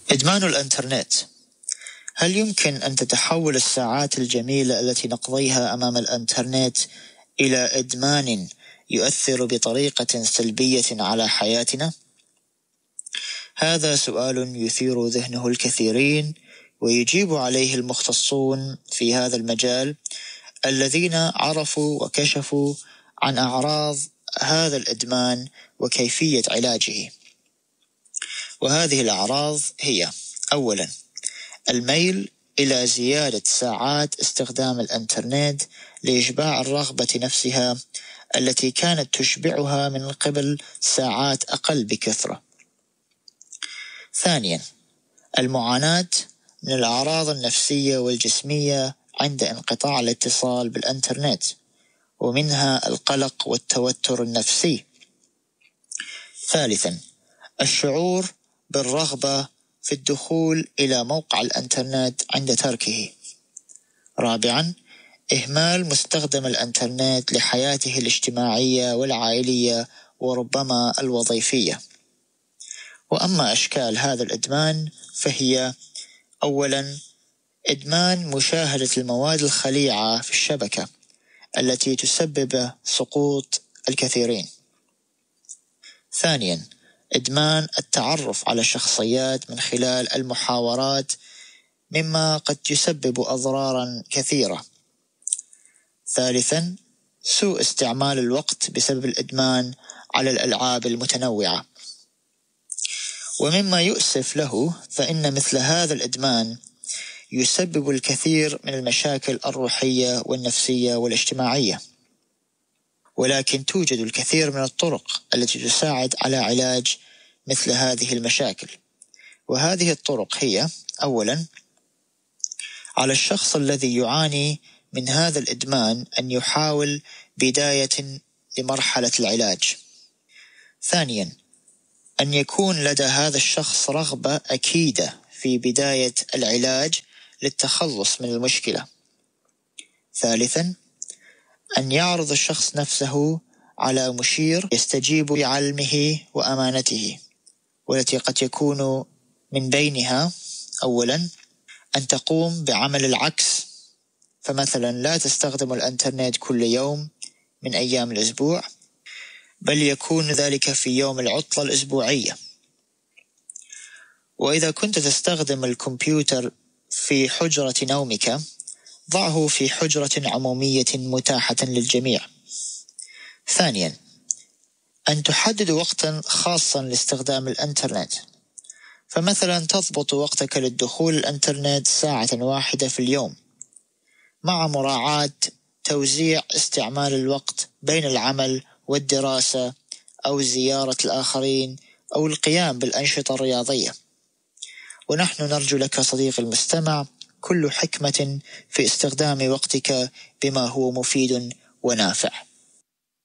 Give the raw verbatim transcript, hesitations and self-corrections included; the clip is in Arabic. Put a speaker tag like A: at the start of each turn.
A: إدمان الإنترنت. هل يمكن أن تتحول الساعات الجميلة التي نقضيها أمام الإنترنت إلى إدمان يؤثر بطريقة سلبية على حياتنا؟ هذا سؤال يثير ذهنه الكثيرين، ويجيب عليه المختصون في هذا المجال الذين عرفوا وكشفوا عن أعراض هذا الإدمان وكيفية علاجه. وهذه الأعراض هي: أولا، الميل إلى زيادة ساعات استخدام الإنترنت لإشباع الرغبة نفسها التي كانت تشبعها من قبل ساعات أقل بكثرة. ثانيا، المعاناة من الأعراض النفسية والجسمية عند انقطاع الاتصال بالإنترنت، ومنها القلق والتوتر النفسي. ثالثا، الشعور بالرغبة في الدخول إلى موقع الإنترنت عند تركه. رابعا، إهمال مستخدم الإنترنت لحياته الاجتماعية والعائلية وربما الوظيفية. وأما أشكال هذا الإدمان فهي: أولا، إدمان مشاهدة المواد الخليعة في الشبكة التي تسبب سقوط الكثيرين. ثانيا، إدمان التعرف على الشخصيات من خلال المحاورات، مما قد يسبب أضرارا كثيرة. ثالثا، سوء استعمال الوقت بسبب الإدمان على الألعاب المتنوعة. ومما يؤسف له فإن مثل هذا الإدمان يسبب الكثير من المشاكل الروحية والنفسية والاجتماعية، ولكن توجد الكثير من الطرق التي تساعد على علاج مثل هذه المشاكل. وهذه الطرق هي: أولا، على الشخص الذي يعاني من هذا الإدمان أن يحاول بداية لمرحلة العلاج. ثانيا، أن يكون لدى هذا الشخص رغبة أكيدة في بداية العلاج للتخلص من المشكلة. ثالثا، أن يعرض الشخص نفسه على مشير يستجيب بعلمه وأمانته، والتي قد يكون من بينها: أولا، أن تقوم بعمل العكس، فمثلا لا تستخدم الإنترنت كل يوم من أيام الأسبوع، بل يكون ذلك في يوم العطلة الأسبوعية. وإذا كنت تستخدم الكمبيوتر في حجرة نومك، ضعه في حجرة عمومية متاحة للجميع. ثانيا، أن تحدد وقتا خاصا لاستخدام الإنترنت، فمثلا تضبط وقتك للدخول الإنترنت ساعة واحدة في اليوم، مع مراعاة توزيع استعمال الوقت بين العمل والدراسة أو زيارة الآخرين أو القيام بالأنشطة الرياضية. ونحن نرجو لك صديق المستمع كل حكمة في استخدام وقتك بما هو مفيد ونافع.